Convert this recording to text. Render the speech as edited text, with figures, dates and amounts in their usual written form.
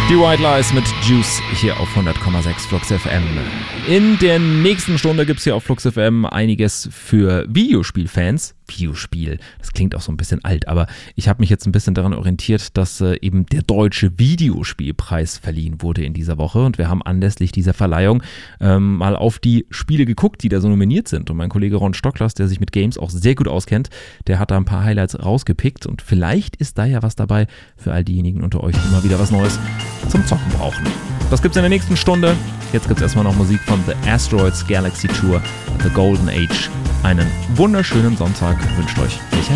Die White Lies mit Juice hier auf 100,6 Flux FM. In der nächsten Stunde gibt es hier auf Flux FM einiges für Videospielfans. Videospiel, das klingt auch so ein bisschen alt, aber ich habe mich jetzt ein bisschen daran orientiert, dass eben der Deutsche Videospielpreis verliehen wurde in dieser Woche und wir haben anlässlich dieser Verleihung mal auf die Spiele geguckt, die da so nominiert sind, und mein Kollege Ron Stocklers, der sich mit Games auch sehr gut auskennt, der hat da ein paar Highlights rausgepickt und vielleicht ist da ja was dabei für all diejenigen unter euch, die mal wieder was Neues zum Zocken brauchen. Das gibt's in der nächsten Stunde. Jetzt gibt's erstmal noch Musik von The Asteroids Galaxy Tour, The Golden Age. Einen wunderschönen Sonntag wünscht euch Michael.